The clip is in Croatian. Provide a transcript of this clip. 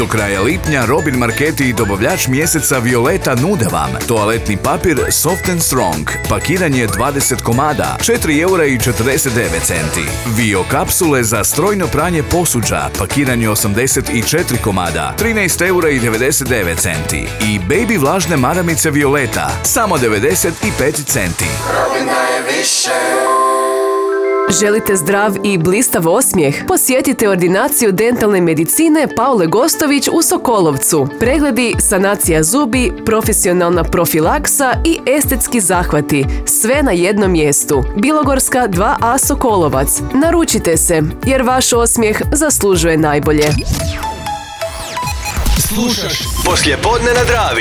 Do kraja lipnja Robin Marketi i dobavljač mjeseca Violeta nude vam toaletni papir Soft and Strong, pakiranje 20 komada, 4,49 €. Vio kapsule za strojno pranje posuđa, pakiranje 84 komada, 13,99 €. I baby vlažne maramice Violeta, samo 95 centi. Robin daje više. Želite zdrav i blistav osmijeh? Posjetite ordinaciju dentalne medicine Paule Gostović u Sokolovcu. Pregledi, sanacija zubi, profesionalna profilaksa i estetski zahvati. Sve na jednom mjestu. Bilogorska 2A Sokolovac. Naručite se, jer vaš osmijeh zaslužuje najbolje. Slušaš Poslijepodne na Dravi.